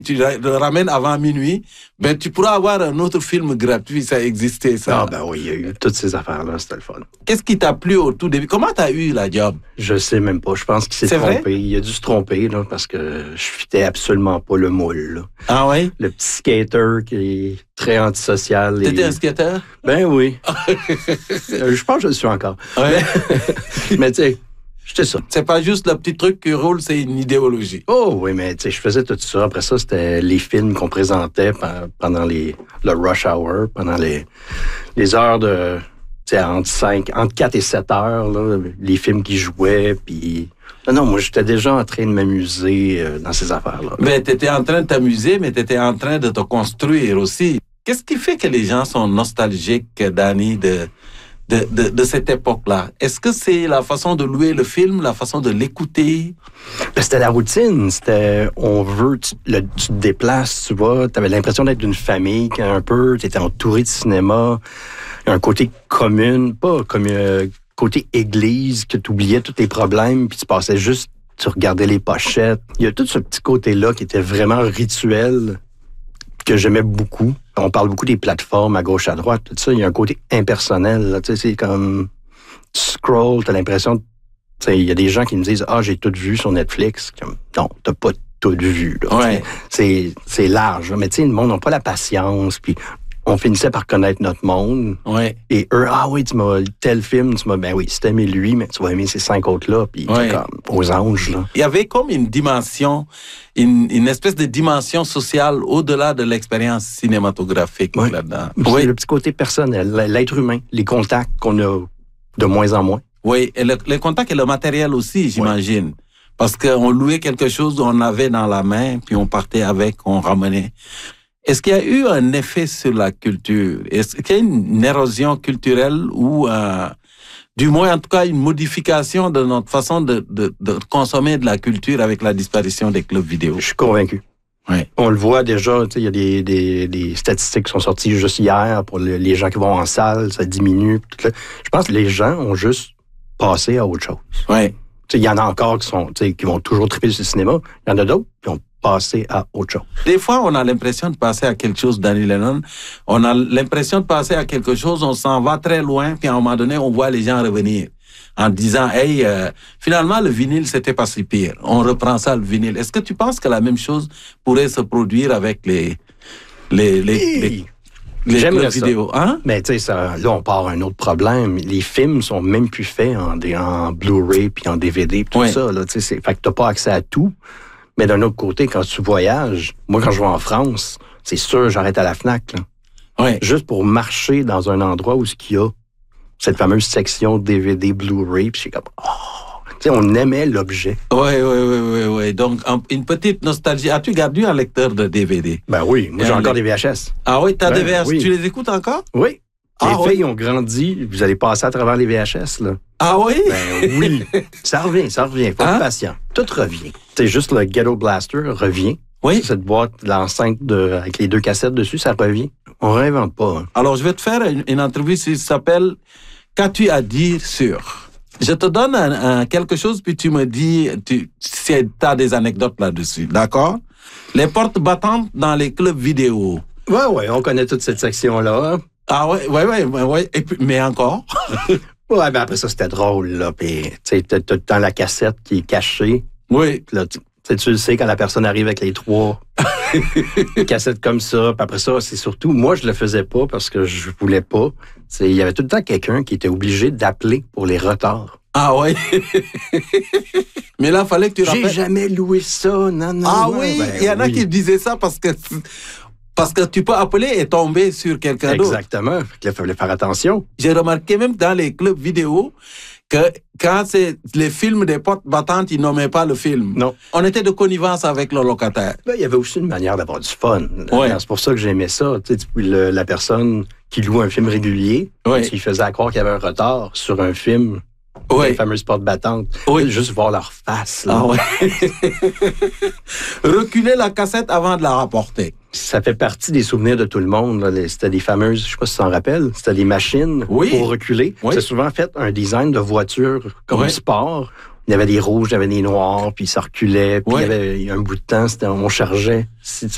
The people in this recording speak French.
tu le ramènes avant minuit, ben tu pourras avoir un autre film gratuit, ça existait, ça. Ah ben oui, il y a eu toutes ces affaires-là, c'était le fun. Qu'est-ce qui t'a plu au tout début? Comment t'as eu la job? Je sais même pas, je pense qu'il s'est trompé. Vrai? Il a dû se tromper, là, parce que je fitais absolument pas le moule, là. Ah oui? Le petit skater qui est très antisocial. T'étais un skater? Ben oui. Je pense que je le suis encore. Ouais. Mais tu sais, c'était ça. C'est pas juste le petit truc qui roule, c'est une idéologie. Oh oui, mais tu sais, je faisais tout ça. Après ça, c'était les films qu'on présentait pendant le rush hour, pendant les heures de, tu sais, entre 4 et 7 heures, là, les films qui jouaient, puis... Non, moi, j'étais déjà en train de m'amuser dans ces affaires-là. Mais t'étais en train de t'amuser, mais t'étais en train de te construire aussi. Qu'est-ce qui fait que les gens sont nostalgiques, Danny, de cette époque-là? Est-ce que c'est la façon de louer le film, la façon de l'écouter? Ben, c'était la routine. C'était, tu te déplaces, tu vois. T'avais l'impression d'être d'une famille, un peu. T'étais entouré de cinéma. Un côté commune, pas comme côté église, que tu oubliais tous tes problèmes, puis tu passais juste, tu regardais les pochettes. Il y a tout ce petit côté-là qui était vraiment rituel, que j'aimais beaucoup. On parle beaucoup des plateformes à gauche, à droite, tout ça. Il y a un côté impersonnel, là. Tu sais, c'est comme... Tu scrolls, t'as l'impression... Tu sais, il y a des gens qui me disent « Ah, j'ai tout vu sur Netflix. » Comme, non, t'as pas tout vu, là. Ouais. C'est large, là. Mais tu sais, le monde n'a pas la patience, puis... On finissait par connaître notre monde. Ouais. Et eux, ah oui, tel film, ben oui, si t'aimais lui, mais tu vas aimer ces 5 autres-là, puis comme aux anges, là. Il y avait comme une dimension, une espèce de dimension sociale au-delà de l'expérience cinématographique là-dedans. Oui. Le petit côté personnel, l'être humain, les contacts qu'on a de moins en moins. Oui, et le contact et le matériel aussi, j'imagine. Oui. Parce qu'on louait quelque chose qu'on avait dans la main, puis on partait avec, on ramenait. Est-ce qu'il y a eu un effet sur la culture? Est-ce qu'il y a une érosion culturelle ou, du moins, en tout cas, une modification de notre façon de consommer de la culture avec la disparition des clubs vidéo? Je suis convaincu. Oui. On le voit déjà, il y a des statistiques qui sont sorties juste hier pour les gens qui vont en salle, ça diminue. Je pense que les gens ont juste passé à autre chose. Oui. Il y en a encore qui vont toujours triper sur le cinéma. Il y en a d'autres qui ont passé à autre chose. Des fois, on a l'impression de passer à quelque chose, Danny Lennon. On a l'impression de passer à quelque chose, on s'en va très loin, puis à un moment donné, on voit les gens revenir en disant, hey, finalement, le vinyle, c'était pas si pire. On reprend ça, le vinyle. Est-ce que tu penses que la même chose pourrait se produire avec les clubs vidéo, hein? Mais tu sais, là, on part à un autre problème. Les films sont même plus faits en Blu-ray puis en DVD, tout ça. Là, fait que t'as pas accès à tout. Mais d'un autre côté, quand tu voyages, moi, quand je vais en France, c'est sûr, j'arrête à la FNAC, là. Ouais. Juste pour marcher dans un endroit où il y a cette fameuse section DVD Blu-ray, puis c'est comme, tu sais, on aimait l'objet. Oui. Donc, une petite nostalgie. As-tu gardé un lecteur de DVD? Ben oui, moi, j'ai encore des VHS. Ah oui, t'as des VHS. Oui. Tu les écoutes encore? Oui. Les filles ont grandi, vous allez passer à travers les VHS, là. Ah oui? Ben oui. Ça revient. Faut être patient. Tout revient. C'est juste le Ghetto Blaster revient. Oui. Cette boîte, l'enceinte avec les 2 cassettes dessus, ça revient. On réinvente pas. Hein. Alors, je vais te faire une entrevue qui s'appelle « Qu'as-tu à dire sur ?» Je te donne quelque chose, puis tu me dis si tu as des anecdotes là-dessus. D'accord? Les portes battantes dans les clubs vidéo. Oui, on connaît toute cette section-là. Ah oui. Et puis, mais encore? Ouais, ben après ça, c'était drôle, là. Puis, tu sais, t'as tout le temps la cassette qui est cachée. Oui. Là, tu le sais, quand la personne arrive avec les 3 cassettes comme ça. Puis après ça, c'est surtout... Moi, je le faisais pas parce que je voulais pas. Il y avait tout le temps quelqu'un qui était obligé d'appeler pour les retards. Ah oui? Mais là, il fallait que tu rappelles... J'ai jamais loué ça, non. Ah oui? Ben, il y en a qui disaient ça parce que tu peux appeler et tomber sur quelqu'un d'autre. Exactement. Il fallait faire attention. J'ai remarqué même dans les clubs vidéo que quand c'est les films des portes battantes, ils nommaient pas le film. Non. On était de connivence avec le locataire. Ben, il y avait aussi une manière d'avoir du fun. Ouais. C'est pour ça que j'aimais ça. La personne qui loue un film régulier, il faisait croire qu'il y avait un retard sur un film. Les fameuses portes battantes. Juste voir leur face. Là. Ah ouais. Reculer la cassette avant de la rapporter. Ça fait partie des souvenirs de tout le monde. Là. C'était des fameuses, je sais pas si tu t'en rappelles, c'était des machines pour reculer. C'est souvent fait un design de voiture comme sport. Il y avait des rouges, il y avait des noirs, puis ça reculait. Puis il y avait un bout de temps, on chargeait. Si tu